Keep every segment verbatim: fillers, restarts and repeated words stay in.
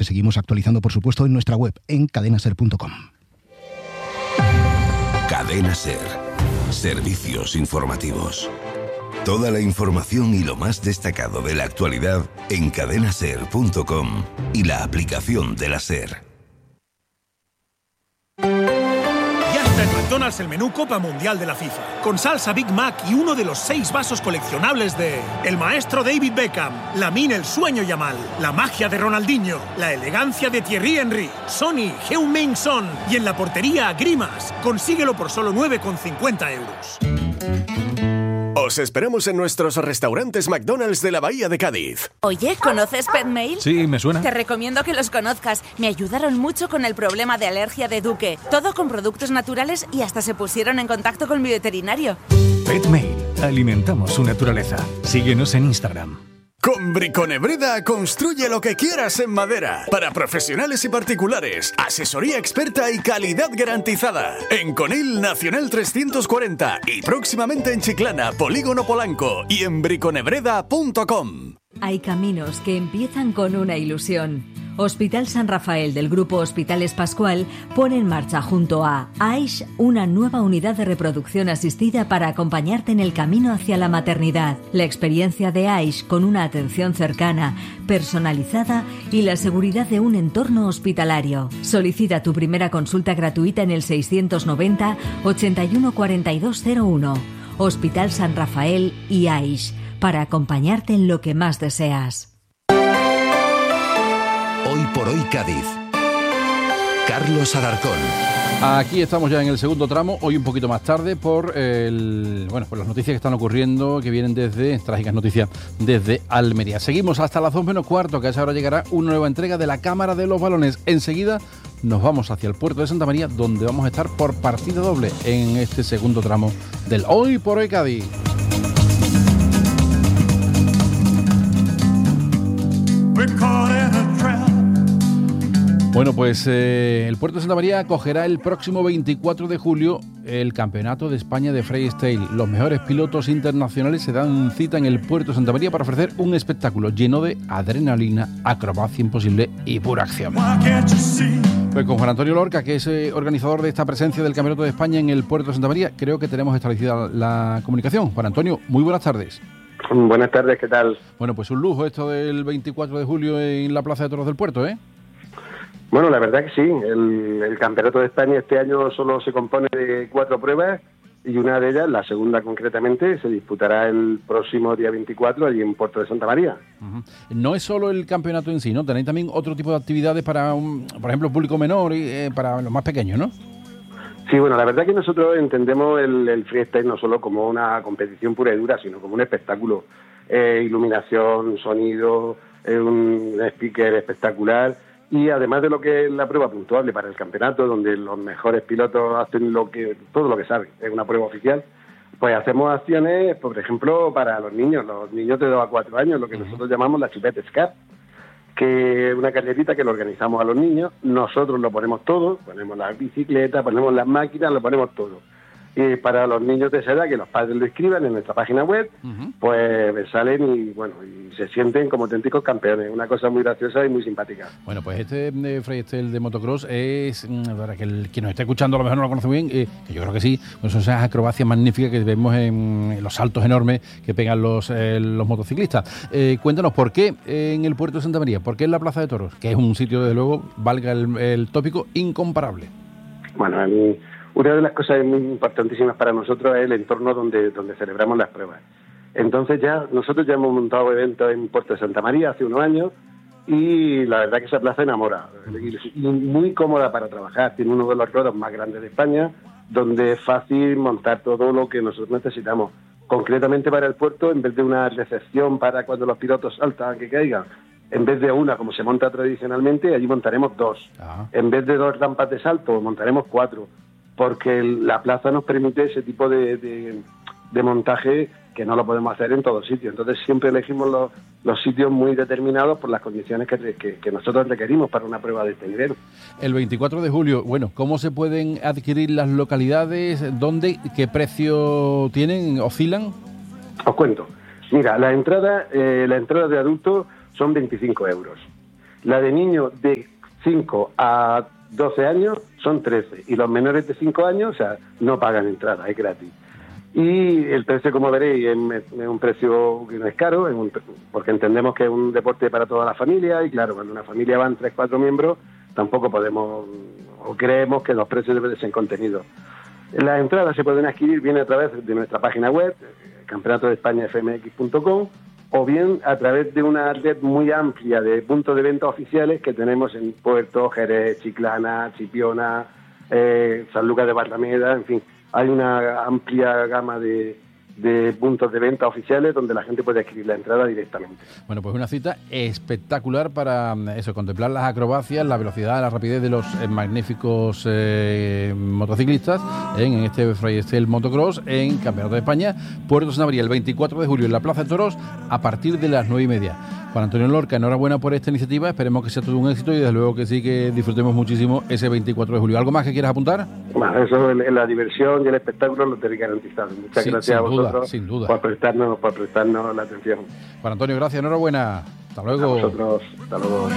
seguimos actualizando, por supuesto, en nuestra web, en cadena ser punto com. Cadena Ser. Servicios informativos. Toda la información y lo más destacado de la actualidad en cadena ser punto com y la aplicación de la SER. Ya está en McDonald's el menú Copa Mundial de la FIFA, con salsa Big Mac y uno de los seis vasos coleccionables de el maestro David Beckham, Lamine el sueño Yamal, la magia de Ronaldinho, la elegancia de Thierry Henry, Sonny, Heung-min Son y en la portería Grimas. Consíguelo por solo nueve con cincuenta euros. Os esperamos en nuestros restaurantes McDonald's de la Bahía de Cádiz. Oye, ¿conoces PetMail? Sí, me suena. Te recomiendo que los conozcas. Me ayudaron mucho con el problema de alergia de Duque. Todo con productos naturales y hasta se pusieron en contacto con mi veterinario. PetMail. Alimentamos su naturaleza. Síguenos en Instagram. Con Briconebreda construye lo que quieras en madera. Para profesionales y particulares, asesoría experta y calidad garantizada. En Conil Nacional trescientos cuarenta y próximamente en Chiclana, Polígono Polanco y en briconebreda punto com. Hay caminos que empiezan con una ilusión. Hospital San Rafael del Grupo Hospitales Pascual pone en marcha junto a AISH una nueva unidad de reproducción asistida para acompañarte en el camino hacia la maternidad. La experiencia de AISH con una atención cercana, personalizada y la seguridad de un entorno hospitalario. Solicita tu primera consulta gratuita en el seiscientos noventa, ochenta y uno, cuarenta y dos cero uno. Hospital San Rafael y AISH, para acompañarte en lo que más deseas. Hoy por hoy Cádiz. Carlos Alarcón. Aquí estamos ya en el segundo tramo, hoy un poquito más tarde, por el bueno por las noticias que están ocurriendo, que vienen desde, trágicas noticias, desde Almería. Seguimos hasta las dos menos cuarto, que a esa hora llegará una nueva entrega de la Cámara de los Balones. Enseguida nos vamos hacia el puerto de Santa María, donde vamos a estar por partida doble en este segundo tramo del Hoy por hoy Cádiz. Bueno, pues eh, el puerto de Santa María acogerá el próximo veinticuatro de julio el Campeonato de España de Freestyle. Los mejores pilotos internacionales se dan cita en el puerto de Santa María para ofrecer un espectáculo lleno de adrenalina, acrobacia imposible y pura acción. Pues con Juan Antonio Lorca, que es eh, organizador de esta presencia del Campeonato de España en el puerto de Santa María, creo que tenemos establecida la comunicación. Juan Antonio, muy buenas tardes. Buenas tardes, ¿qué tal? Bueno, pues un lujo esto del veinticuatro de julio en la Plaza de Toros del Puerto, ¿eh? Bueno, la verdad que sí. El, el Campeonato de España este año solo se compone de cuatro pruebas y una de ellas, la segunda concretamente, se disputará el próximo día veinticuatro allí en Puerto de Santa María. Uh-huh. No es solo el campeonato en sí, ¿no? Tenéis también otro tipo de actividades para, un, por ejemplo, público menor y eh, para los más pequeños, ¿no? Sí, bueno, la verdad que nosotros entendemos el, el freestyle no solo como una competición pura y dura, sino como un espectáculo. Eh, iluminación, sonido, eh, un speaker espectacular y además de lo que es la prueba puntuable para el campeonato, donde los mejores pilotos hacen lo que todo lo que saben, es una prueba oficial, pues hacemos acciones, por ejemplo, para los niños, los niños de dos a cuatro años, lo que nosotros llamamos la Chupette Cup, que es una carrerita que lo organizamos a los niños, nosotros lo ponemos todo, ponemos las bicicletas, ponemos las máquinas, lo ponemos todo. Y para los niños de esa edad, que los padres lo escriban en nuestra página web, uh-huh. pues salen y bueno y se sienten como auténticos campeones. Una cosa muy graciosa y muy simpática. Bueno, pues este de freestyle de motocross es, para que el quien nos esté escuchando a lo mejor no lo conoce bien, eh, que yo creo que sí, pues son esas acrobacias magníficas que vemos en, en los saltos enormes que pegan los, eh, los motociclistas. Eh, cuéntanos, ¿por qué en el puerto de Santa María? ¿Por qué en la Plaza de Toros? Que es un sitio, desde luego, valga el, el tópico, incomparable. Bueno, a mí... Una de las cosas muy importantísimas para nosotros es el entorno donde, donde celebramos las pruebas. Entonces ya nosotros ya hemos montado eventos en Puerto de Santa María hace unos años y la verdad que esa plaza enamora. Y muy cómoda para trabajar. Tiene uno de los ruedos más grandes de España, donde es fácil montar todo lo que nosotros necesitamos. Concretamente para el puerto, en vez de una recepción para cuando los pilotos saltan que caigan, en vez de una, como se monta tradicionalmente, allí montaremos dos. Ajá. En vez de dos rampas de salto, montaremos cuatro. Porque la plaza nos permite ese tipo de, de, de montaje que no lo podemos hacer en todos sitios. Entonces siempre elegimos los, los sitios muy determinados por las condiciones que, que, que nosotros requerimos para una prueba de este nivel. El veinticuatro de julio, bueno, ¿cómo se pueden adquirir las localidades? ¿Dónde? ¿Qué precio tienen? ¿Oscilan? Os cuento. Mira, la entrada, eh, la entrada de adultos son veinticinco euros. La de niños de cinco a doce años son trece, y los menores de cinco años, o sea, no pagan entrada, es gratis. Y el precio, como veréis, es, es un precio que no es caro, es un, porque entendemos que es un deporte para toda la familia, y claro, cuando una familia van tres, cuatro miembros, tampoco podemos, o creemos que los precios deben de ser contenidos. Las entradas se pueden adquirir bien a través de nuestra página web, campeonato de españa f m x punto com, o bien a través de una red muy amplia de puntos de venta oficiales que tenemos en Puerto, Jerez, Chiclana, Chipiona, eh, San Lucas de Barrameda, en fin. Hay una amplia gama de, de puntos de venta oficiales donde la gente puede adquirir la entrada directamente. Bueno, pues una cita espectacular para eso, contemplar las acrobacias, la velocidad, la rapidez de los eh, magníficos eh, motociclistas en, en este Freestyle Motocross en Campeonato de España, Puerto Santa María, el veinticuatro de julio en la Plaza de Toros a partir de las nueve y media. Juan Antonio Lorca, enhorabuena por esta iniciativa, esperemos que sea todo un éxito y desde luego que sí, que disfrutemos muchísimo ese veinticuatro de julio. ¿Algo más que quieras apuntar? Bueno, eso, la diversión y el espectáculo lo tenéis garantizado. Muchas sí, gracias a vosotros duda, sin duda. por prestarnos, por prestarnos la atención. Juan Antonio, gracias, enhorabuena. Hasta luego. A vosotros, hasta luego.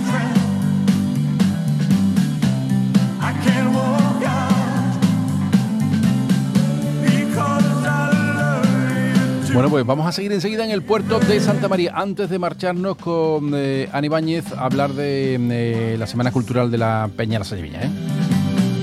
Bueno, pues vamos a seguir enseguida en el puerto de Santa María. Antes de marcharnos con eh, Ani Báñez a hablar de eh, la Semana Cultural de la Peña La Sallaviña, ¿eh?